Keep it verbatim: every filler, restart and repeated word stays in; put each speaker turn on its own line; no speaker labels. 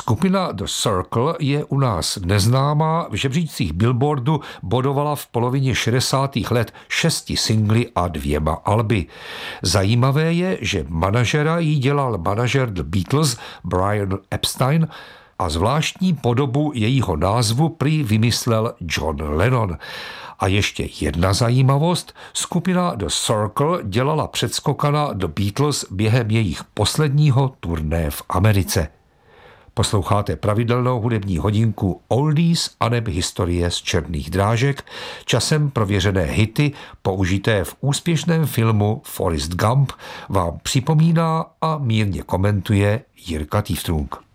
Skupina The Circle je u nás neznámá, v žebříčcích Billboardu bodovala v polovině šedesátých let šesti singly a dvěma alby. Zajímavé je, že manažera jí dělal manažer The Beatles Brian Epstein a zvláštní podobu jejího názvu prý vymyslel John Lennon. A ještě jedna zajímavost, skupina The Circle dělala předskoka na The Beatles během jejich posledního turné v Americe. Posloucháte pravidelnou hudební hodinku Oldies aneb historie z černých drážek, časem prověřené hity použité v úspěšném filmu Forrest Gump vám připomíná a mírně komentuje Jirka Týftrunk.